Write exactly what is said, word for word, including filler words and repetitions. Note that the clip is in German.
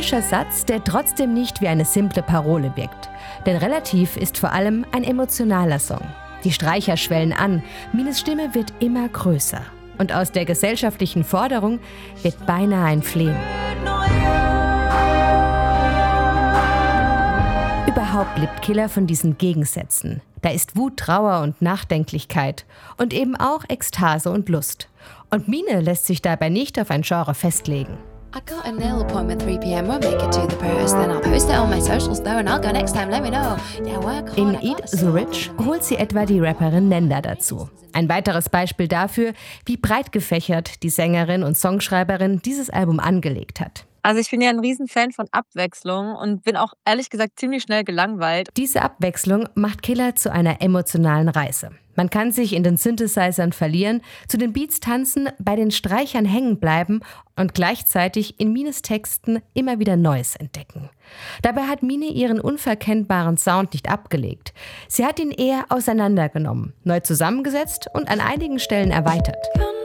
poetischer Satz, der trotzdem nicht wie eine simple Parole wirkt. Denn Relativ ist vor allem ein emotionaler Song. Die Streicher schwellen an, Mines Stimme wird immer größer. Und aus der gesellschaftlichen Forderung wird beinahe ein Flehen. Überhaupt lebt Killer von diesen Gegensätzen. Da ist Wut, Trauer und Nachdenklichkeit und eben auch Ekstase und Lust. Und Mine lässt sich dabei nicht auf ein Genre festlegen. I got a nail appointment three p m, won't make it to the prayers. Then I'll post it on my socials though and I'll go next time, let me know. Yeah, work hard, In I Eat gotta the Rich holt sie etwa die Rapperin Nenda dazu. Ein weiteres Beispiel dafür, wie breit gefächert die Sängerin und Songschreiberin dieses Album angelegt hat. Also ich bin ja ein Riesenfan von Abwechslung und bin auch ehrlich gesagt ziemlich schnell gelangweilt. Diese Abwechslung macht Killer zu einer emotionalen Reise. Man kann sich in den Synthesizern verlieren, zu den Beats tanzen, bei den Streichern hängen bleiben und gleichzeitig in Mines Texten immer wieder Neues entdecken. Dabei hat Mine ihren unverkennbaren Sound nicht abgelegt. Sie hat ihn eher auseinandergenommen, neu zusammengesetzt und an einigen Stellen erweitert.